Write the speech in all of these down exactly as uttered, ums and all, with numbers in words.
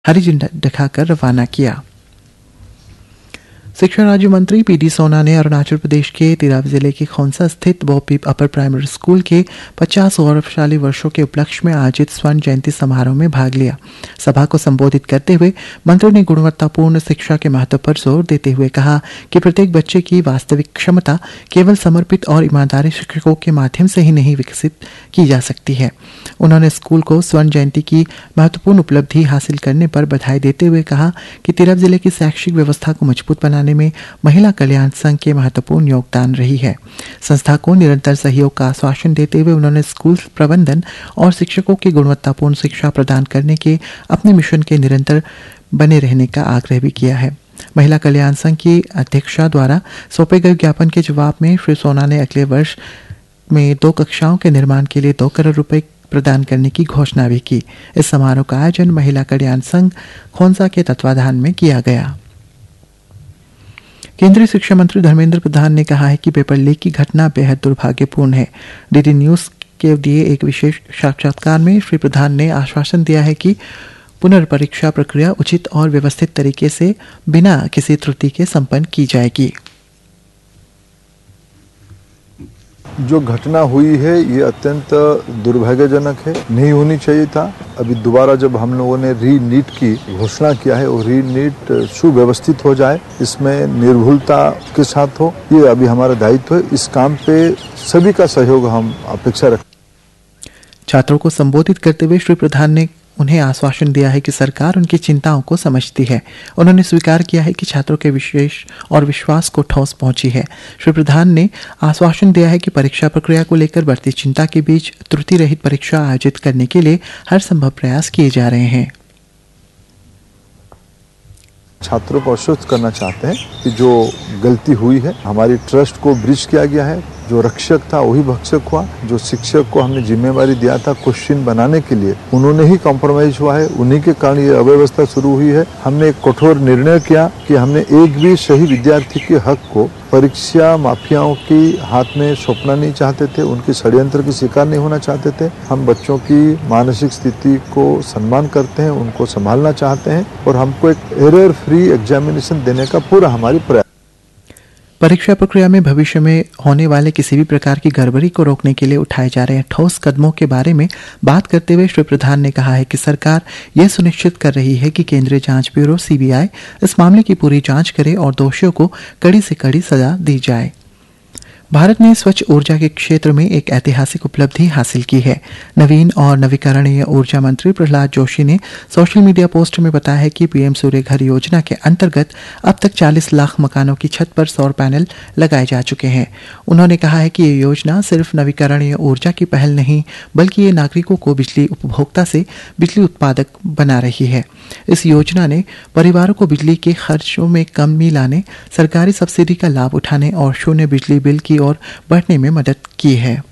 हरी झंडा दिखाकर रवाना किया। शिक्षा राज्य मंत्री पी डी सोना ने अरुणाचल प्रदेश के तिराप जिले के खोंसा स्थित बोपीप अपर प्राइमरी स्कूल के पचास गौरवशाली वर्षों के उपलक्ष्य में आयोजित स्वर्ण जयंती समारोह में भाग लिया। सभा को संबोधित करते हुए मंत्री ने गुणवत्तापूर्ण शिक्षा के महत्व पर जोर देते हुए कहा कि प्रत्येक बच्चे की वास्तविक क्षमता केवल समर्पित और ईमानदारी शिक्षकों के माध्यम से ही नहीं विकसित की जा सकती है। उन्होंने स्कूल को स्वर्ण जयंती की महत्वपूर्ण उपलब्धि हासिल करने पर बधाई देते हुए कहा कि तिरप जिले की शैक्षिक व्यवस्था को मजबूत बनाने में महिला कल्याण संघ के महत्वपूर्ण योगदान रही है। संस्था को निरंतर सहयोग का आश्वासन देते हुए उन्होंने स्कूल प्रबंधन और शिक्षकों की गुणवत्तापूर्ण शिक्षा प्रदान करने के अपने मिशन के निरंतर बने रहने का आग्रह भी किया है। महिला कल्याण संघ की अध्यक्षा द्वारा सौंपे गए ज्ञापन के जवाब में श्री सोना ने अगले वर्ष में दो कक्षाओं के निर्माण के लिए दो करोड़ रुपए प्रदान करने की घोषणा भी की। इस समारोह का आयोजन महिला कल्याण संघ खोंसा के तत्वाधान में किया गया। केंद्रीय शिक्षा मंत्री धर्मेंद्र प्रधान ने कहा है कि पेपर लीक की घटना बेहद दुर्भाग्यपूर्ण है। डीडी न्यूज के दिए एक विशेष साक्षात्कार में श्री प्रधान ने आश्वासन दिया है कि पुनर्परीक्षा प्रक्रिया उचित और व्यवस्थित तरीके से बिना किसी त्रुटि के संपन्न की जाएगी। जो घटना हुई है ये अत्यंत दुर्भाग्यजनक है, नहीं होनी चाहिए था। अभी दोबारा जब हम लोगों ने री नीट की घोषणा किया है और री नीट सुव्यवस्थित हो जाए, इसमें निर्भुलता के साथ हो, ये अभी हमारा दायित्व है। इस काम पे सभी का सहयोग हम अपेक्षा रखते। छात्रों को संबोधित करते हुए श्री प्रधान ने उन्हें आश्वासन दिया है कि सरकार उनकी चिंताओं को समझती है। उन्होंने स्वीकार किया है कि छात्रों के विशेष और विश्वास को ठोस पहुंची है। श्री प्रधान ने आश्वासन दिया है कि परीक्षा प्रक्रिया को लेकर बढ़ती चिंता के बीच त्रुटि रहित परीक्षा आयोजित करने के लिए हर संभव प्रयास किए जा रहे हैं। छात्रों को आश्वस्त करना चाहते हैं कि जो गलती हुई है, हमारी ट्रस्ट को ब्रीच किया गया है। जो रक्षक था वही भक्षक हुआ। जो शिक्षक को हमने जिम्मेवारी दिया था क्वेश्चन बनाने के लिए, उन्होंने ही कॉम्प्रोमाइज हुआ है। उन्हीं के कारण ये अव्यवस्था शुरू हुई है। हमने एक कठोर निर्णय किया कि हमने एक भी सही विद्यार्थी के हक को परीक्षा माफियाओं के हाथ में सौंपना नहीं चाहते थे, उनके षड्यंत्र की शिकार नहीं होना चाहते थे। हम बच्चों की मानसिक स्थिति को सम्मान करते हैं, उनको संभालना चाहते हैं और हमको एक एरर फ्री एग्जामिनेशन देने का पूरा हमारी प्रयास। परीक्षा प्रक्रिया में भविष्य में होने वाले किसी भी प्रकार की गड़बड़ी को रोकने के लिए उठाए जा रहे ठोस कदमों के बारे में बात करते हुए श्री प्रधान ने कहा है कि सरकार यह सुनिश्चित कर रही है कि केंद्रीय जांच ब्यूरो सी बी आई इस मामले की पूरी जांच करे और दोषियों को कड़ी से कड़ी सजा दी जाए। भारत ने स्वच्छ ऊर्जा के क्षेत्र में एक ऐतिहासिक उपलब्धि हासिल की है। नवीन और नवीकरणीय ऊर्जा मंत्री प्रहलाद जोशी ने सोशल मीडिया पोस्ट में बताया है कि पीएम सूर्य घर योजना के अंतर्गत अब तक चालीस लाख मकानों की छत पर सौर पैनल लगाए जा चुके हैं। उन्होंने कहा है कि ये योजना सिर्फ नवीकरणीय ऊर्जा की पहल नहीं, बल्कि ये नागरिकों को बिजली उपभोक्ता से बिजली उत्पादक बना रही है। इस योजना ने परिवारों को बिजली के खर्चों में कमी लाने, सरकारी सब्सिडी का लाभ उठाने और शून्य बिजली बिल की और बढ़ने में मदद की है।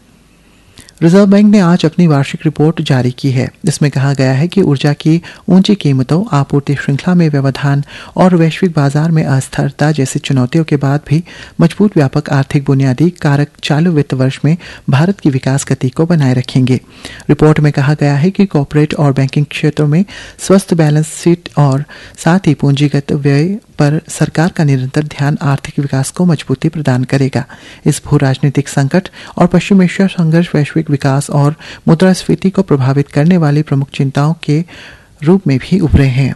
रिजर्व बैंक ने आज अपनी वार्षिक रिपोर्ट जारी की है। इसमें कहा गया है कि ऊर्जा की ऊंची कीमतों, आपूर्ति श्रृंखला में व्यवधान और वैश्विक बाजार में अस्थिरता जैसी चुनौतियों के बाद भी मजबूत व्यापक आर्थिक बुनियादी कारक चालू वित्त वर्ष में भारत की विकास गति को बनाए रखेंगे। रिपोर्ट में कहा गया है कि कॉर्पोरेट और बैंकिंग क्षेत्रों में स्वस्थ बैलेंस शीट और साथ ही पूंजीगत व्यय पर सरकार का निरंतर ध्यान आर्थिक विकास को मजबूती प्रदान करेगा। इस भू राजनीतिक संकट और पश्चिम एशिया संघर्ष वैश्विक विकास और मुद्रास्फीति को प्रभावित करने वाली प्रमुख चिंताओं के रूप में भी उभरे हैं।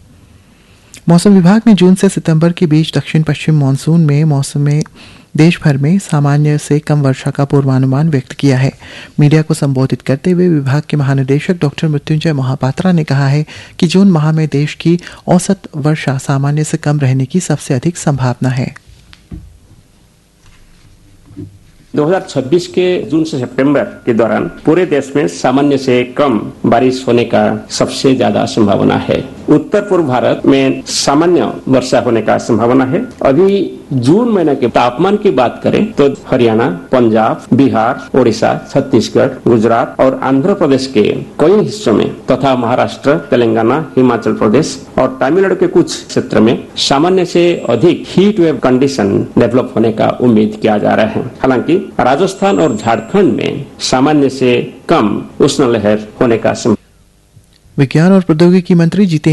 मौसम विभाग ने जून से सितंबर के बीच दक्षिण पश्चिम मानसून में मौसम में देश भर में सामान्य से कम वर्षा का पूर्वानुमान व्यक्त किया है। मीडिया को संबोधित करते हुए विभाग के महानिदेशक डॉक्टर मृत्युंजय महापात्रा ने कहा है कि जून माह में देश की औसत वर्षा सामान्य से कम रहने की सबसे अधिक संभावना है। दो हज़ार छब्बीस के जून से सितंबर के दौरान पूरे देश में सामान्य से कम बारिश होने का सबसे ज्यादा संभावना है। उत्तर पूर्व भारत में सामान्य वर्षा होने का संभावना है। अभी जून महीने के तापमान की बात करें तो हरियाणा, पंजाब, बिहार, ओडिशा, छत्तीसगढ़, गुजरात और आंध्र प्रदेश के कई हिस्सों में तथा महाराष्ट्र, तेलंगाना, हिमाचल प्रदेश और तमिलनाडु के कुछ क्षेत्र में सामान्य से अधिक हीट वेव कंडीशन डेवलप होने का उम्मीद किया जा रहा है। हालांकि राजस्थान और झारखंड में सामान्य से कम उष्ण लहर होने का संभावना। विज्ञान और प्रौद्योगिकी मंत्री जितेंद्र